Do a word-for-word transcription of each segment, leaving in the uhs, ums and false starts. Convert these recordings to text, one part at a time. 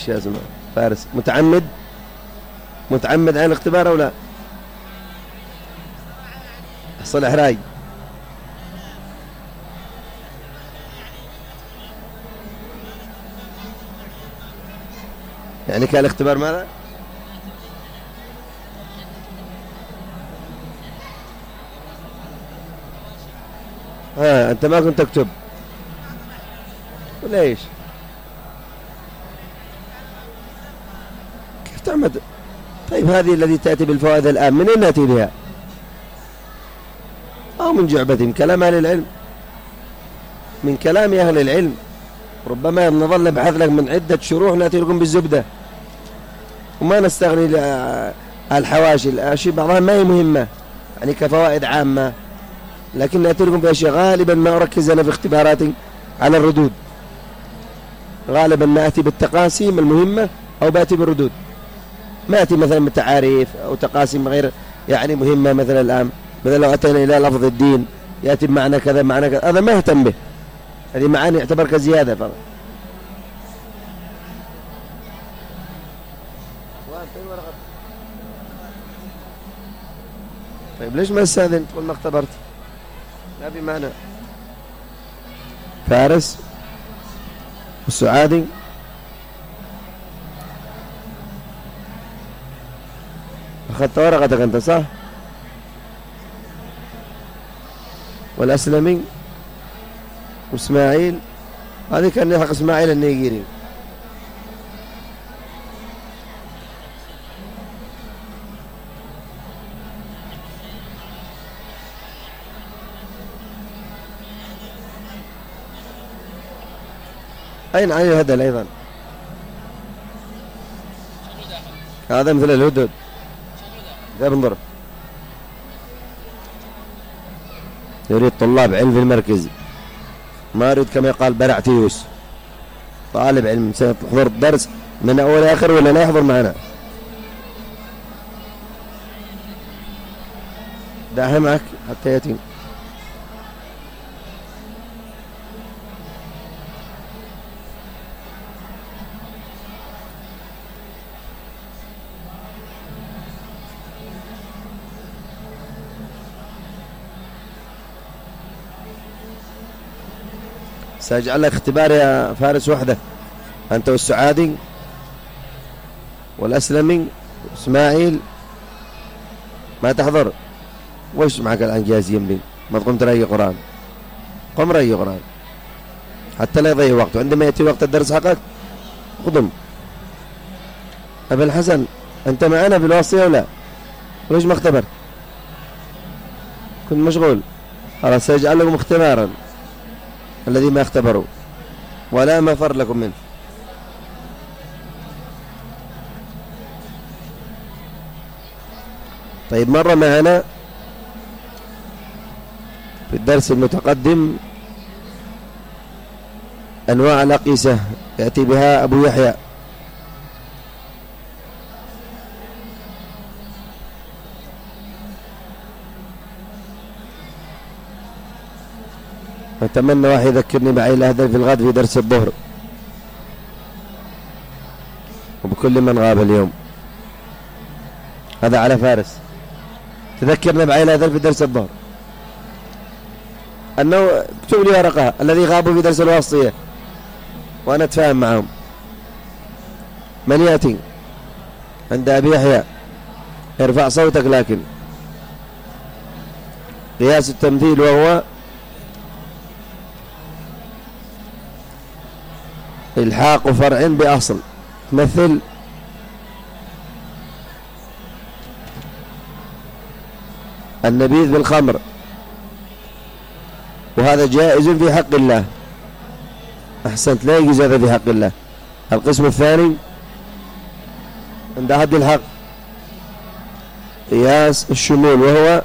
ايش يا زلمة فارس؟ متعمد متعمد عن الاختبار او لا؟ حصل احراج. يعني كان الاختبار ماذا؟ ها انت ما كنت تكتب وليش؟ كيف تعمد؟ طيب هذه التي تأتي بالفوائد الآن من أين نأتي بها؟ أو من جعبة كلام أهل العلم، من كلام أهل العلم. ربما نظل نبحث لك من عدة شروح نأتي لكم بالزبدة وما نستغني الحواشي. الأشياء بعضها ما هي مهمة يعني كفوائد عامة، لكن نأتي لكم بأشياء غالبا ما أركز أنا في اختباراتي على الردود، غالبا ما أتي بالتقاسيم المهمة أو بأتي بالردود، ما أتي مثلا بالتعاريف أو تقاسيم غير يعني مهمة. مثلا الآن مثلا لو أتينا إلى لفظ الدين يأتي بمعنى كذا معنى كذا، هذا ما اهتم به، هذه معاني يعتبر كزيادة فقط. طيب ليش ما استاذن تقول ما اختبرت؟ لا بمعنى فارس والسعادي أخذت ورقتك أنت صح؟ والأسلمي وإسماعيل، هذه كان يحق إسماعيل النيجيري. أين عين الهدل أيضا؟ هذا مثل الهدد. ذا بنظر يريد طلاب علم في المركز، ما يريد كما يقال برعتيوس طالب علم سيحضر الدرس من أول آخر ولا لا يحضر معنا. دعها معك حتى يتم. سأجعل لك اختبار يا فارس وحده، أنت والسعادي والأسلمي وإسماعيل ما تحضر. وش معك الآن جاهز يمين؟ ما تقوم ترأي قرآن، قم رأي قرآن حتى لا يضيع وقته. عندما يأتي وقت الدرس حقك قدم. أبا الحسن أنت معنا في الوصية ولا ليش ما اختبر؟ كنت مشغول. خلاص سيجعل لكم اختبارا الذي ما اختبروا ولا مفر لكم منه. طيب مرة معنا في الدرس المتقدم أنواع الأقيسة يأتي بها أبو يحيى. أتمنى واحد يذكرني بعين الأهداف في الغد في درس الظهر وبكل من غاب اليوم. هذا على فارس، تذكرنا بعين الأهداف في درس الظهر أنه اكتب لي ورقة الذي غابوا في درس الوصية وأنا أتفاهم معهم. من يأتي عند أبي يحيى ارفع صوتك. لكن قياس التمثيل وهو الحاق فرع بأصل، مثل النبيذ بالخمر، وهذا جائز في حق الله. أحسنت، لا يجوز هذا في حق الله. القسم الثاني عند حد الحق قياس الشمول، وهو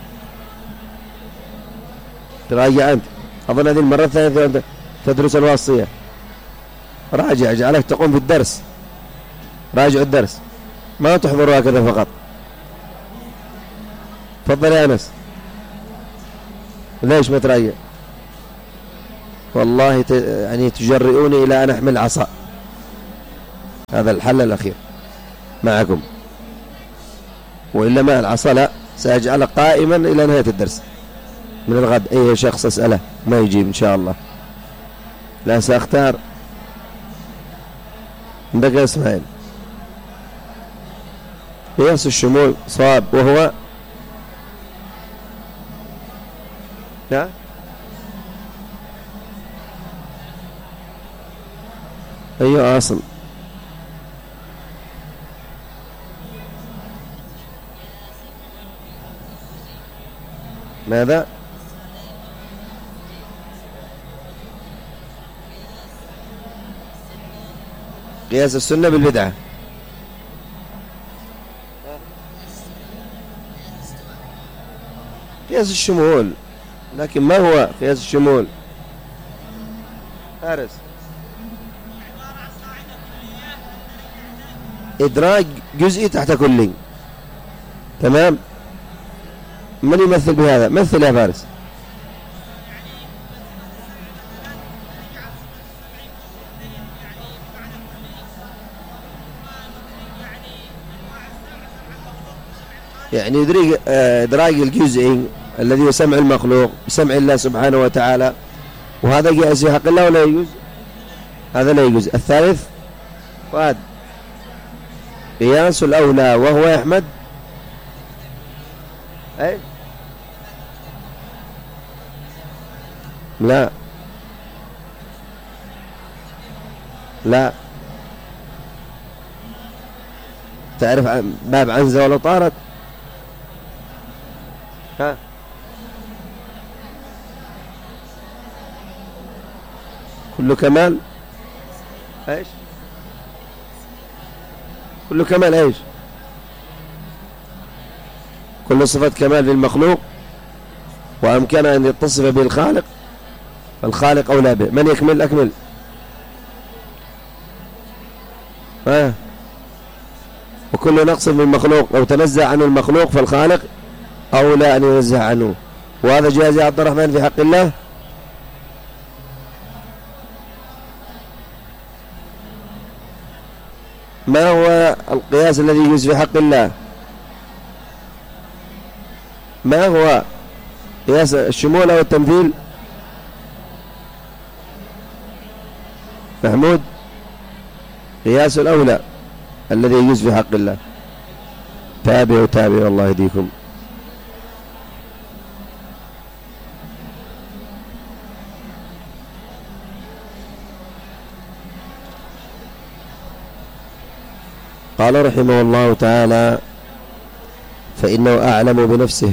تراجع أنت أظن هذه المرة الثانية تدرس الوصية. راجع، جعلك تقوم في الدرس، راجع الدرس ما تحضر هكذا فقط. تفضل يا أنس. ليش ما تراجع؟ والله يعني تجرئوني إلى أن أحمل عصا. هذا الحل الأخير معكم، وإلا ما العصا لا، سأجعله قائما إلى نهاية الدرس من الغد. أي شخص أسأله ما يجيب إن شاء الله. لا سأختار عندك يا إسماعيل. قياس الشمول صواب، وهو لا أيوة أصل ماذا؟ قياس السنة بالبدعة. قياس الشمول، لكن ما هو قياس الشمول؟ فارس إدراج جزئي تحت كلي. تمام. من يمثل بهذا؟ مثل يا فارس. يعني يدرك إدراج الجزئي الذي يسمع المخلوق بسمع الله سبحانه وتعالى، وهذا قياس في حق الله ولا يجوز؟ هذا لا يجوز. الثالث فؤاد قياس الأولى، وهو يا أحمد أي لا لا تعرف باب عنزة ولا طارت؟ ها كل كمال ايش؟ كل كمال ايش؟ كل صفة كمال للمخلوق وأمكن أن يتصف به الخالق، فالخالق أولى به. من يكمل؟ أكمل. ها وكل نقص من المخلوق أو تنزع عن المخلوق فالخالق أولى أن ينزع عنه. وهذا جاز يا عبد الرحمن في حق الله؟ ما هو القياس الذي يجوز في حق الله؟ ما هو قياس الشمول أو التمثيل؟ محمود قياس الأولى الذي يجوز في حق الله. تابعوا تابعوا الله يهديكم. قال رحمه الله تعالى: فإنه أعلم بنفسه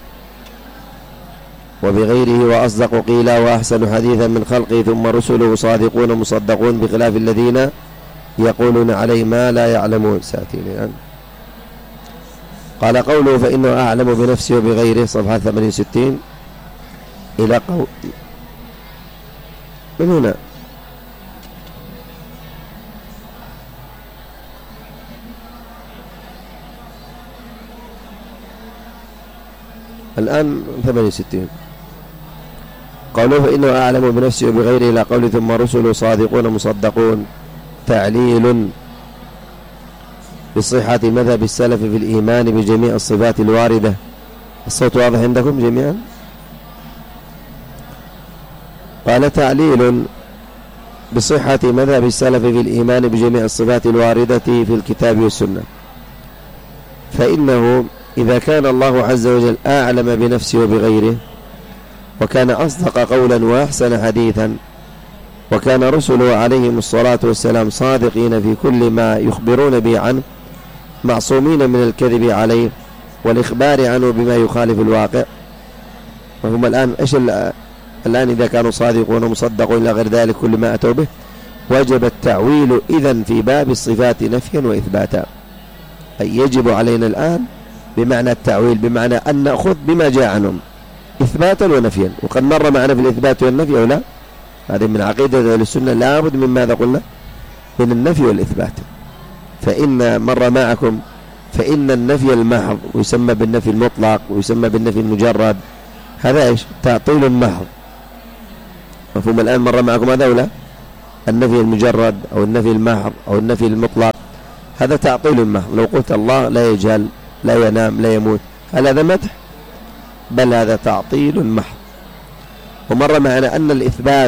وبغيره وأصدق قيلا وأحسن حديثا من خلقه، ثم رسله صادقون مصدقون، بخلاف الذين يقولون عليه ما لا يعلمون. ساتين الآن. قال قوله فإنه أعلم بنفسه وبغيره، صفحة ثمانية وستين إلى قول من هنا. الآن ثمانية وستين. قوله فإنه أعلم بنفسه وبغيره إلى قوله ثم رسله صادقون مصدقون، تعليل بصحة مذهب السلف في الإيمان بجميع الصفات الواردة. الصوت واضح عندكم جميعا؟ قال تعليل بصحة مذهب السلف في الإيمان بجميع الصفات الواردة في الكتاب والسنة. فإنه إذا كان الله عز وجل أعلم بنفسه وبغيره، وكان أصدق قولا وأحسن حديثا، وكان رسله عليهم الصلاة والسلام صادقين في كل ما يخبرون به عنه، معصومين من الكذب عليه والإخبار عنه بما يخالف الواقع. وهم الآن إيش الآن إذا كانوا صادقون ومصدقون إلى غير ذلك كل ما أتوا به، وجب التعويل إذن في باب الصفات نفيا وإثباتا. أي يجب علينا الآن بمعنى التعويل، بمعنى أن نأخذ بما جاء عنهم إثباتا ونفيا. وقد مر معنا في الإثبات والنفي أو لا؟ هذه من عقيدة أهل السنة، لابد من ماذا قلنا؟ من النفي والإثبات. فإن مر معكم فإن النفي المحض ويسمى بالنفي المطلق ويسمى بالنفي المجرد، هذا إيش؟ تعطيل محض. مفهوم الآن؟ مر معكم هذا ولا؟ النفي المجرد أو النفي المحض أو النفي المطلق، هذا تعطيل محض. لو قلت الله لا يجهل لا ينام لا يموت، هل هذا مدح؟ بل هذا تعطيل محض. ومر معنا أن الإثبات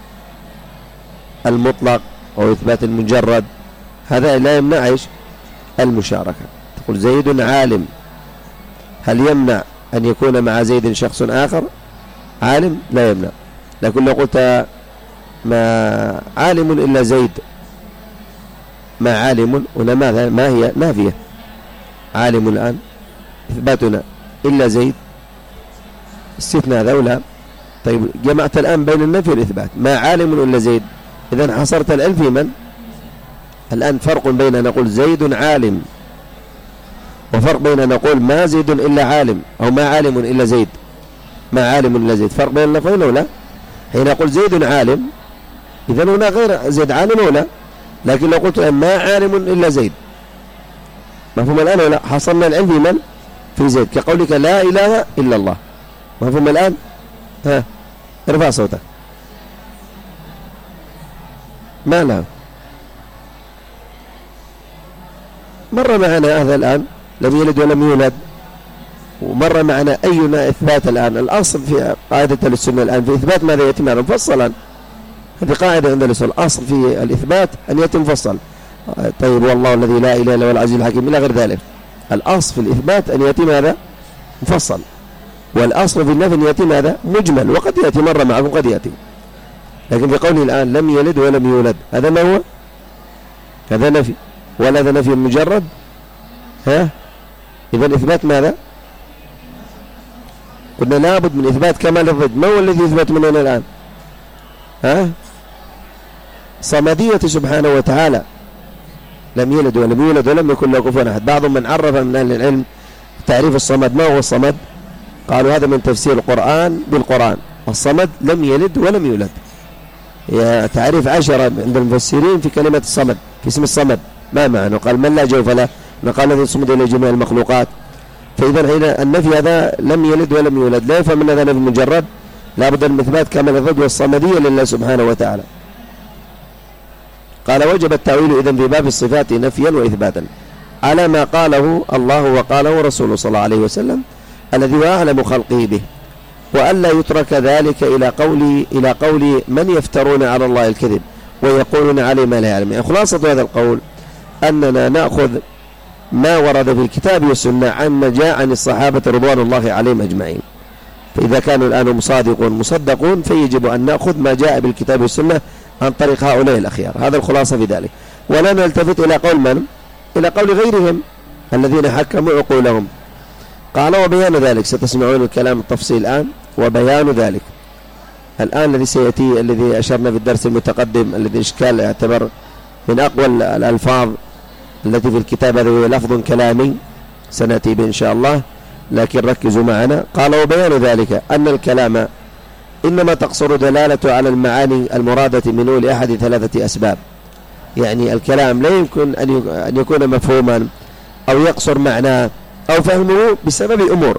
المطلق أو إثبات المجرد هذا لا يمنع إيش؟ المشاركة. تقول زيد عالم، هل يمنع أن يكون مع زيد شخص آخر عالم؟ لا يمنع. لكن لو قلت ما عالم إلا زيد، ما عالم هنا ماذا؟ ما هي نافية. عالم الآن إثباتنا إلا زيد استثناء هذا ولا؟ طيب جمعت الآن بين النفي والإثبات، ما عالم إلا زيد، إذن حصرت العلم في من؟ الآن فرق بين أن نقول زيد عالم وفرق بين أن نقول ما زيد إلا عالم أو ما عالم إلا زيد. ما عالم إلا زيد فرق بين اللفظين ولا؟ حين أقول زيد عالم إذن هنا غير زيد عالم ولا؟ لكن لو قلت ما عالم إلا زيد مفهوم الآن ولا؟ حصلنا العلم في من؟ في زيد، كقولك لا إله إلا الله. مفهوم الآن؟ ها ارفع صوتك. ما له مر معنا هذا الآن لم يلد ولم يولد، ومر معنا أينا إثبات الآن. الأصل في قاعدة السنة الآن في إثبات ماذا يتم مفصلا، هذه قاعدة عند الأصول. الأصل في الإثبات أن يتم مفصل. طيب والله الذي لا إله إلا هو العزيز الحكيم إلى غير ذلك. الأصل في الإثبات أن يتم هذا مفصل، والأصل في النفي أن يتم هذا مجمل، وقد يأتي مرة معكم قد يأتي. لكن في قوله الآن لم يلد ولم يولد، هذا ما هو؟ هذا نفي ولا هذا نفي مجرد؟ ها إذن إثبات ماذا؟ قلنا لابد من إثبات كمال الضد. ما هو الذي يثبت من هنا الآن؟ ها صمدية سبحانه وتعالى، لم يلد ولم يولد ولم يكن له كفوا أحد. بعضهم من عرف من أهل العلم تعريف الصمد. ما هو الصمد؟ قالوا هذا من تفسير القرآن بالقرآن. الصمد لم يلد ولم يولد، يا تعريف عشرة عند المفسرين في كلمة الصمد، في اسم الصمد. ما معنى؟ قال من لا جوف له، قال الذي صمد إلى جميع المخلوقات. فإذا حين النفي هذا لم يلد ولم يولد لا يفهم من هذا نفي مجرد، لا بد من إثبات كمال الضد والصمدية لله سبحانه وتعالى. قال وجب التأويل إذن في باب الصفات نفيا وإثباتا على ما قاله الله وقاله رسوله صلى الله عليه وسلم الذي هو أعلم خلقه به، وألا يترك ذلك إلى قول إلى قول من يفترون على الله الكذب ويقولون عليه ما لا يعلم. يعني خلاصة هذا القول أننا نأخذ ما ورد في الكتاب والسنة عما جاء عن الصحابة رضوان الله عليهم أجمعين. فإذا كانوا الآن مصادقون مصدقون فيجب أن نأخذ ما جاء بالكتاب والسنة عن طريق هؤلاء الأخيار. هذا الخلاصة في ذلك، ولا نلتفت إلى قول من؟ إلى قول غيرهم الذين حكموا عقولهم. قال وبيان ذلك، ستسمعون الكلام التفصيل الآن. وبيان ذلك الآن الذي سيأتي، الذي أشرنا في الدرس المتقدم، الذي إشكال يعتبر من أقوى الألفاظ التي في الكتاب، هذا هو لفظ كلامي سنأتي به إن شاء الله، لكن ركزوا معنا. قال وبيان ذلك أن الكلام إنما تقصر دلالة على المعاني المرادة منه لأحد ثلاثة أسباب. يعني الكلام لا يمكن أن يكون مفهوما أو يقصر معناه أو فهمه بسبب أمور.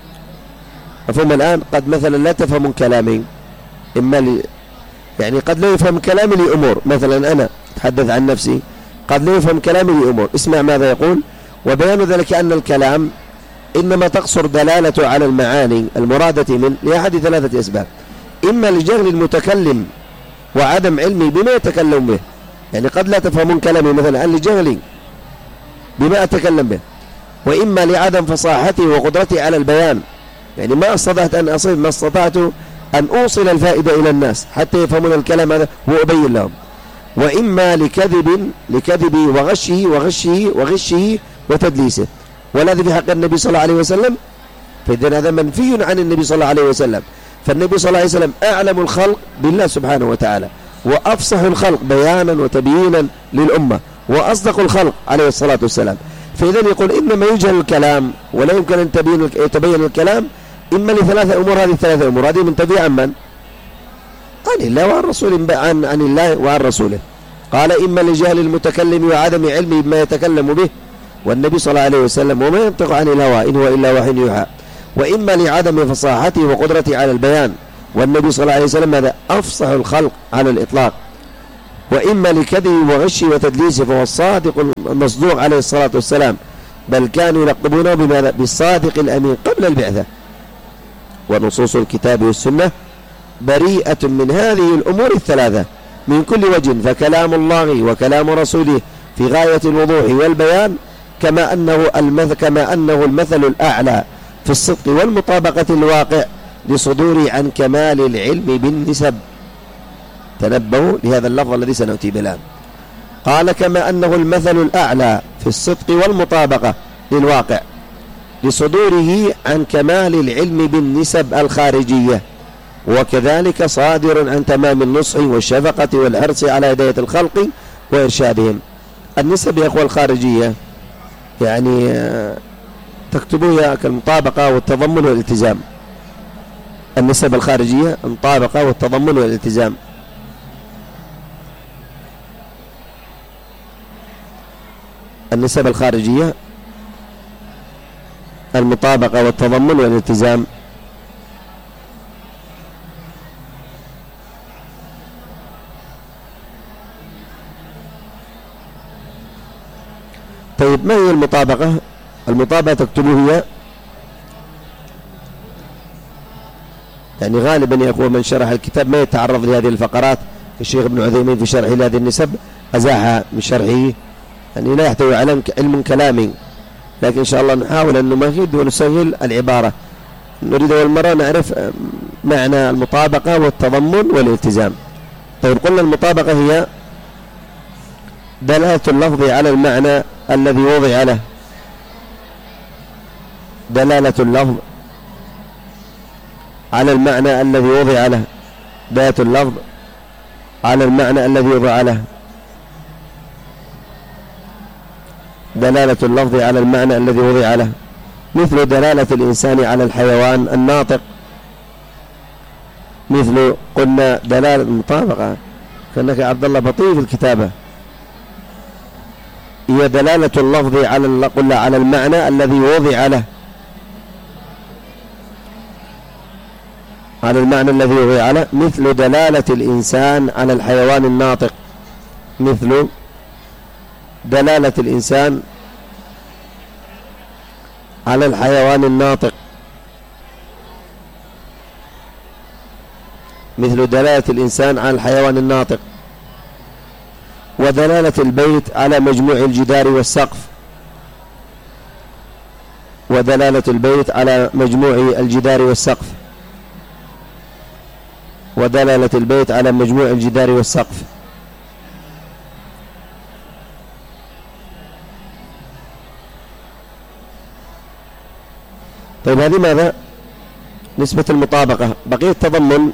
مفهوم الآن؟ قد مثلا لا تفهم كلامي، إما لي يعني قد لا يفهم كلامي لأمور، مثلا أنا أتحدث عن نفسي قد لا يفهم كلامي لأمور. اسمع ماذا يقول. وبيان ذلك أن الكلام إنما تقصر دلالة على المعاني المرادة من لأحد ثلاثة أسباب: إما لجهل المتكلم وعدم علمي بما يتكلم به، يعني قد لا تفهمون كلامي مثلا لجهلي بما أتكلم به، وإما لعدم فصاحتي وقدرتي على البيان، يعني ما استطعت أن أصل ما استطعت أن أوصل الفائدة إلى الناس حتى يفهمون الكلام هذا وأبين لهم، وإما لكذب لكذبي وغشه وغشه وغشه وتدليسه، والذي في حق النبي صلى الله عليه وسلم، فإذن هذا منفي عن النبي صلى الله عليه وسلم. فالنبي صلى الله عليه وسلم أعلم الخلق بالله سبحانه وتعالى، وأفصح الخلق بيانا وتبيينا للأمة، وأصدق الخلق عليه الصلاة والسلام. فإذن يقول إنما يجهل الكلام ولا يمكن أن يتبين الكلام إما لثلاثة أمور. هذه الثلاثة أمور هذه منتفية عن من؟ عن الله وعن رسوله، عن, عن الله وعن رسوله. قال إما لجهل المتكلم وعدم علمه بما يتكلم به، والنبي صلى الله عليه وسلم وما ينطق عن الهوى إن هو إلا وحي يوحى، وإما لعدم فصاحته وقدرته على البيان، والنبي صلى الله عليه وسلم هذا أفصح الخلق على الإطلاق. وإما لكذب وغشه وتدليسه فهو الصادق المصدوق عليه الصلاة والسلام، بل كانوا يلقبونه بماذا؟ بالصادق الأمين قبل البعثة. ونصوص الكتاب والسنة بريئة من هذه الأمور الثلاثة من كل وجه، فكلام الله وكلام رسوله في غاية الوضوح والبيان، كما أنه المثل, كما أنه المثل الأعلى في الصدق والمطابقة الواقع لصدور عن كمال العلم بالنسب. تنبهوا لهذا اللفظ الذي سنأتي به الآن. قال كما أنه المثل الأعلى في الصدق والمطابقة للواقع لصدوره عن كمال العلم بالنسب الخارجية، وكذلك صادر عن تمام النصح والشفقة والحرص على هداية الخلق وإرشادهم. النسب يا أخوة الخارجية يعني تكتبوها كالمطابقة والتضمن والالتزام. النسب الخارجية المطابقة والتضمن والالتزام. النسب الخارجية المطابقة والتضمن والالتزام. طيب ما هي المطابقة؟ المطابقة تكتبوه هي يعني غالبا يا أخوة من شرح الكتاب ما يتعرض لهذه الفقرات. الشيخ ابن عثيمين في شرح لهذه النسب أزاحها من شرحه، يعني لا يحتوي على علم كلامي، لكن إن شاء الله نحاول أن نمهد ونسهل العبارة. نريد أول مرة نعرف معنى المطابقة والتضمن والالتزام. طيب قلنا المطابقة هي دلالة اللفظ على المعنى الذي وضع له، دلالة اللفظ على المعنى الذي وضع له، دلالة اللفظ على المعنى الذي وضع له، دلالة اللفظ على المعنى الذي وضع له، مثل دلالة الإنسان على الحيوان الناطق. مثل قلنا دلالة المطابقة، كأنك عبد الله بطيء في الكتابة. هي دلالة اللفظ على قلنا على المعنى الذي وضع له، على المعنى الذي وضع له، مثل دلالة الإنسان على الحيوان الناطق. مثل دلالة الإنسان على الحيوان الناطق. مثل دلالة الإنسان على الحيوان الناطق. ودلالة البيت على مجموع الجدار والسقف. ودلالة البيت على مجموع الجدار والسقف. ودلالة البيت على مجموع الجدار والسقف. طيب هذه ماذا؟ نسبة المطابقة. بقية التضمن،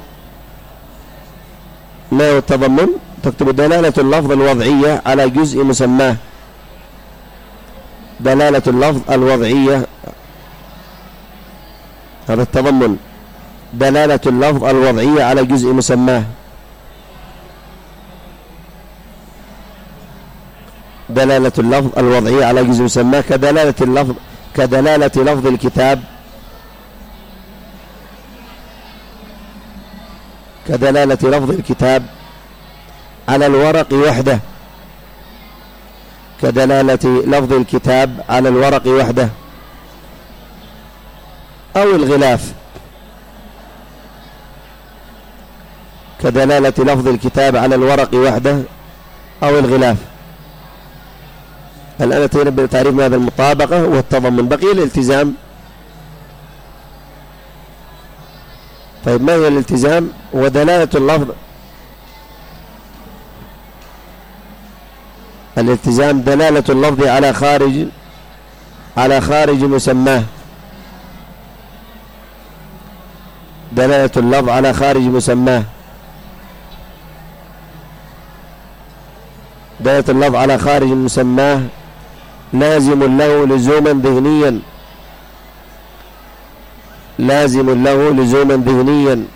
ما هو التضمن؟ تكتب دلالة اللفظ الوضعية على جزء مسماه. دلالة اللفظ الوضعية، هذا التضمن، دلالة اللفظ الوضعية على جزء مسماه. دلالة اللفظ الوضعية على جزء مسماه كدلالة اللفظ كدلالة لفظ الكتاب، كدلالة لفظ الكتاب على الورق وحده، كدلالة لفظ الكتاب على الورق وحده أو الغلاف، كدلالة لفظ الكتاب على الورق وحده أو الغلاف. الآن أتينا بتعريف هذا المطابقة والتضمن. بقي الالتزام. طيب ما هي الالتزام؟ ودلالة اللفظ، الالتزام دلالة اللفظ على خارج على خارج مسماه. دلالة اللفظ على خارج مسماه. دلالة اللفظ على خارج مسماه لازم له لزوما ذهنيا، لازم له لزوما ذهنيا،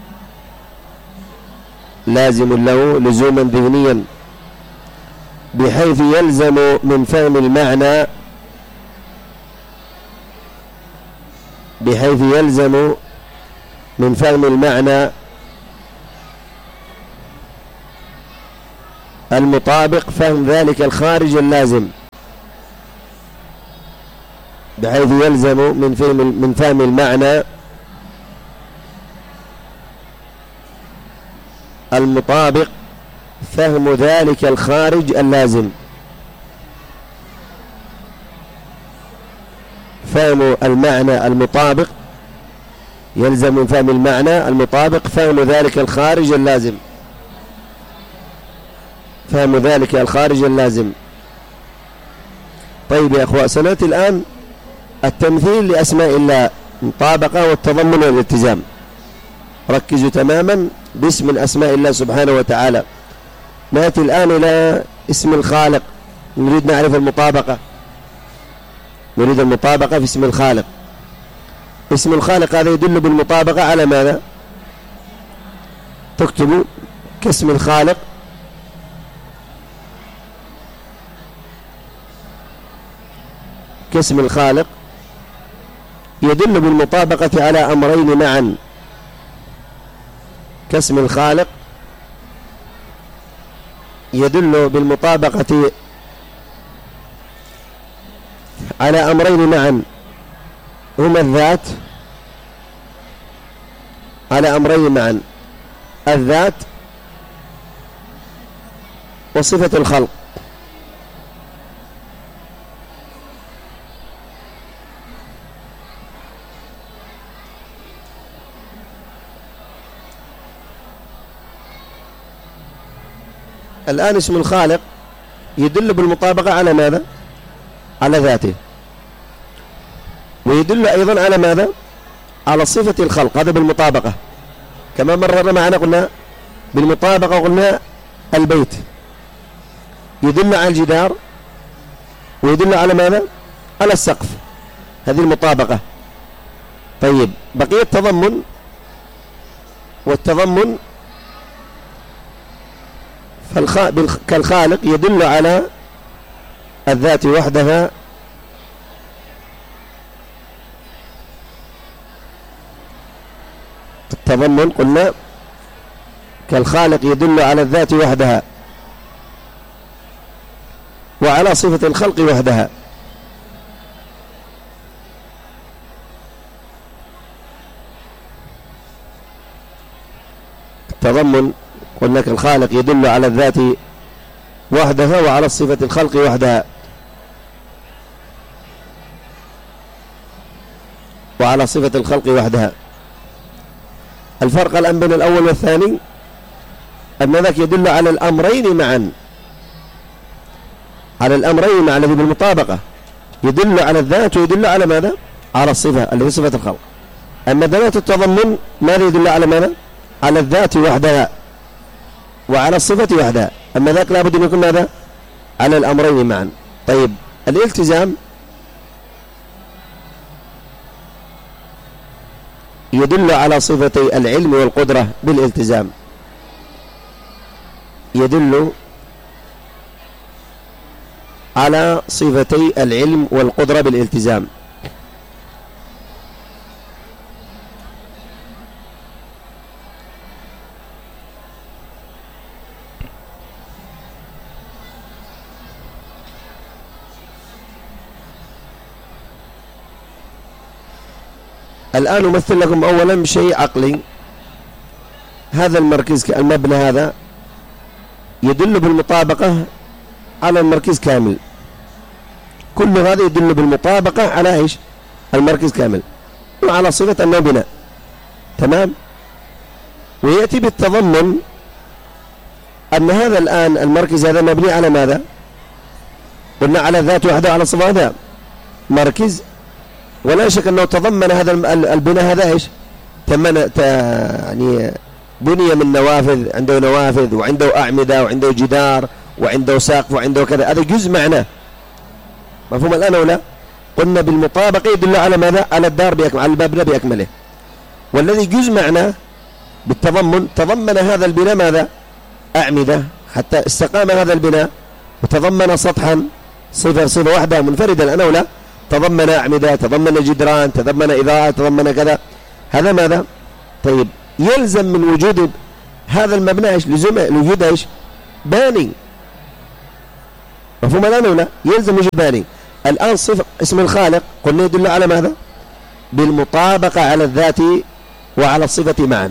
لازم له لزوما ذهنيا بحيث يلزم من فهم المعنى بحيث يلزم من فهم المعنى المطابق فهم ذلك الخارج اللازم، بحيث يلزم من فهم من فهم المعنى المطابق فهم ذلك الخارج اللازم. فهم المعنى المطابق يلزم من فهم المعنى المطابق فهم ذلك الخارج اللازم. فهم ذلك الخارج اللازم. طيب يا أخوة، سنأتي الآن التمثيل لأسماء الله، المطابقة والتضمن والالتزام. ركزوا تماما باسم من أسماء الله سبحانه وتعالى. نأتي الآن إلى اسم الخالق، نريد نعرف المطابقة، نريد المطابقة في اسم الخالق. اسم الخالق هذا يدل بالمطابقة على ماذا؟ تكتبوا كاسم الخالق كاسم الخالق يدل بالمطابقة على أمرين معا. كاسم الخالق يدل بالمطابقة على أمرين معا، هما الذات، على أمرين معا، الذات وصفة الخلق. الآن اسم الخالق يدل بالمطابقة على ماذا؟ على ذاته، ويدل أيضا على ماذا؟ على صفة الخلق، هذا بالمطابقة. كما مررنا معنا قلنا بالمطابقة، قلنا البيت يدل على الجدار ويدل على ماذا؟ على السقف، هذه المطابقة. طيب بقي التضمن، والتضمن كالخالق يدل على الذات وحدها التضمن قلنا كالخالق يدل على الذات وحدها وعلى صفة الخلق وحدها. التضمن قلنا كالخالق يدل على الذات وحدها وعلى صفة الخلق وحدها وعلى صفة الخلق وحدها. الفرق الآن بين الأول والثاني أن ذاك يدل على الأمرين معا، على الأمرين مع الذي بالمطابقة، يدل على الذات ويدل على ماذا؟ على الصفة التي صفة الخلق. أما ذات التضمن ماذا يدل على ماذا؟ على الذات وحدها وعلى الصفة وحدها. أما ذاك لابد أن يكون ماذا؟ على الأمرين معا. طيب الالتزام يدل على صفتي العلم والقدرة بالالتزام، يدل على صفتي العلم والقدرة بالالتزام. الآن أمثل لكم أولا بشيء عقلي. هذا المركز المبنى هذا يدل بالمطابقة على المركز كامل، كل هذا يدل بالمطابقة على إيش؟ المركز كامل وعلى صفة أنه بناء، تمام. ويأتي بالتضمن أن هذا الآن المركز هذا مبني على ماذا؟ قلنا على الذات وحده وعلى صفة هذا مركز، ولا شك أنه تضمن هذا البناء هذا إيش؟ تمن يعني بني من نوافذ، عنده نوافذ وعنده أعمدة وعنده جدار وعنده سقف وعنده كذا، هذا جزء معناه. مفهوم الآن ولا؟ قلنا بالمطابقة يدل على ماذا؟ على الدار بأكمله، على المبنى بأكمله. والذي جزء معناه بالتضمن تضمن هذا البناء ماذا؟ أعمدة حتى استقام هذا البناء، وتضمن سطحا صفة صفة واحدة منفردة الآن ولا؟ تضمن أعمدة، تضمن جدران، تضمن إضاءة، تضمن كذا، هذا ماذا؟ طيب يلزم من وجود هذا المبنى إيش؟ لزوم وجود إيش؟ باني، مفهوم الآن ولا؟ يلزم وجود ثاني. الآن صفة اسم الخالق قلنا يدل على ماذا؟ بالمطابقة على الذات وعلى الصفة معا.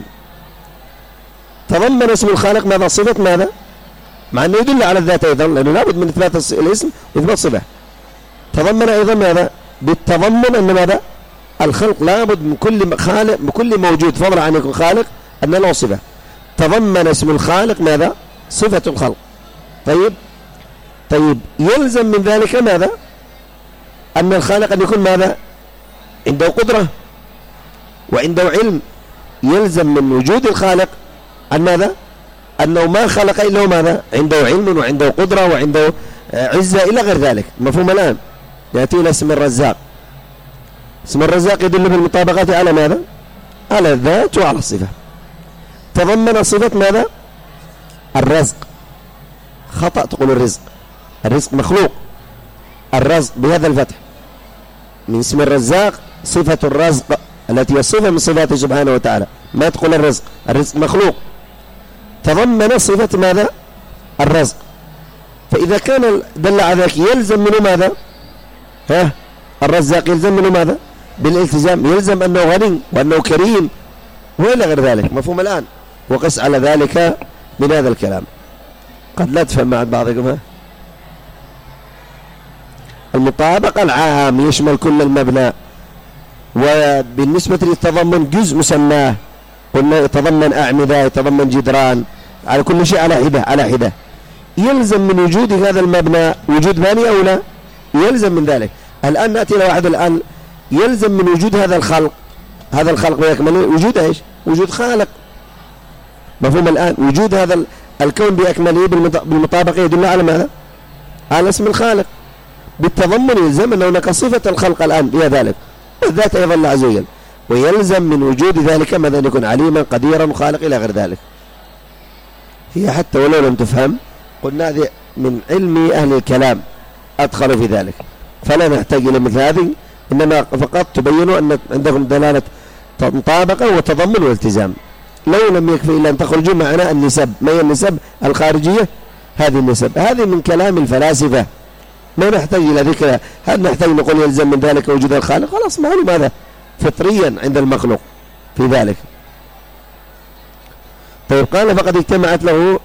تضمن اسم الخالق ماذا؟ صفة ماذا؟ مع أنه يدل على الذات أيضا، لأنه لابد من إثبات الاسم وإثبات صفة. تضمن أيضا ماذا؟ بالتضمن أن ماذا؟ الخلق لابد من كل خالق، بكل موجود فضلا عن يكون خالق أن له صفة. تضمن اسم الخالق ماذا؟ صفة الخلق. طيب طيب يلزم من ذلك ماذا؟ أن الخالق أن يكون ماذا؟ عنده قدرة وعنده علم. يلزم من وجود الخالق أن ماذا؟ أنه ما خلق إلا هو ماذا؟ عنده علم وعنده قدرة وعنده عزة إلى غير ذلك. مفهوم الآن؟ يأتي إلى اسم الرزاق. اسم الرزاق يدل بالمطابقة على ماذا؟ على الذات وعلى الصفة. تضمن صفة ماذا؟ الرزق. خطأ تقول الرزق، الرزق مخلوق. الرزق بهذا الفتح من اسم الرزاق صفة الرزق التي هي صفة من صفاته سبحانه وتعالى، ما تقول الرزق، الرزق مخلوق. تضمن صفة ماذا؟ الرزق. فإذا كان دل على ذلك يلزم منه ماذا؟ ها الرزاق يلزم منه ماذا؟ بالالتزام، يلزم أنه غني وأنه كريم وإلى غير ذلك. مفهوم الآن؟ وقس على ذلك من هذا الكلام. قد لا تفهم مع بعضكم. ها المطابقة العام يشمل كل المبنى، وبالنسبة للتضمن جزء مسماه، قلنا يتضمن أعمدة، يتضمن جدران، على كل شيء على حدة على حدة. يلزم من وجود هذا المبنى وجود ثاني أو لا؟ يلزم من ذلك. الآن نأتي إلى واحد. الآن يلزم من وجود هذا الخلق، هذا الخلق بأكمله وجود إيش؟ وجود خالق. مفهوم الآن؟ وجود هذا الكون بأكمله بالمطابقة يدل على ماذا؟ على اسم الخالق. بالتضمن يلزم أن هناك صفة الخلق الآن هي ذلك، والذات أيضا الله عز وجل. ويلزم من وجود ذلك ماذا؟ أن يكون عليما قديرا خالق إلى غير ذلك. هي حتى ولو لم تفهم قلنا هذه من علم أهل الكلام أدخلوا في ذلك، فلا نحتاج إلى مثل هذه، إنما فقط تبينوا أن عندكم دلالة مطابقة وتضمن والتزام. لو لم يكفي إلا أن تخرجوا معنا النسب. ما هي النسب الخارجية؟ هذه النسب هذه من كلام الفلاسفة، ما نحتاج إلى ذكرها. هل نحتاج نقول يلزم من ذلك وجود الخالق؟ خلاص معلوم هذا فطريا عند المخلوق في ذلك. طيب قال فقد اجتمعت له،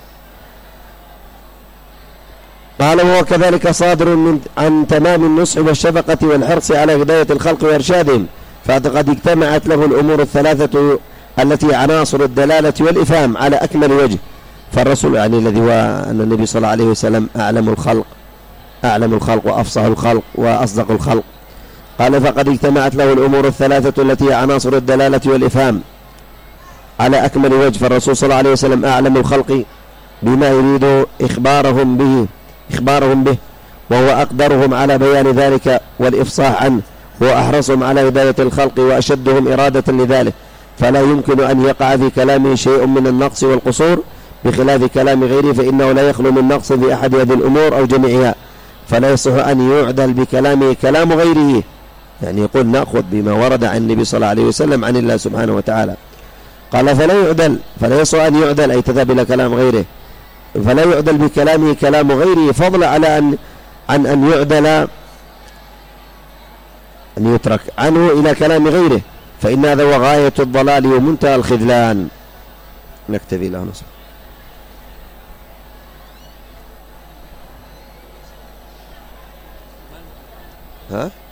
قال وهو كذلك صادر من عن تمام النصح والشفقة والحرص على هداية الخلق وإرشادهم، فقد اجتمعت له الأمور الثلاثة التي عناصر الدلالة والإفهام على أكمل وجه. فالرسول يعني الذي هو أن النبي صلى الله عليه وسلم أعلم الخلق أعلم الخلق وأفصح الخلق وأصدق الخلق. قال فقد اجتمعت له الأمور الثلاثة التي عناصر الدلالة والإفهام على أكمل وجه. فالرسول صلى الله عليه وسلم أعلم الخلق بما يريد إخبارهم به إخبارهم به وهو أقدرهم على بيان ذلك والإفصاح عنه، وأحرصهم على هداية الخلق وأشدهم إرادة لذلك، فلا يمكن أن يقع في كلامه شيء من النقص والقصور بخلاف كلام غيره، فإنه لا يخلو من نقص في أحد هذه الأمور أو جميعها، فلا يصح أن يعدل بكلامه كلام غيره. يعني يقول نأخذ بما ورد عن النبي صلى الله عليه وسلم عن الله سبحانه وتعالى. قال فلا يعدل، فلا يصح أن يعدل أي تذهب إلى كلام غيره، فلا يعدل بكلامه كلام غيره، فضلا على أن عن أن يعدل أن يترك عنه إلى كلام غيره، فإن هذا هو غاية الضلال ومنتهى الخذلان. نكتفي له نصر. ها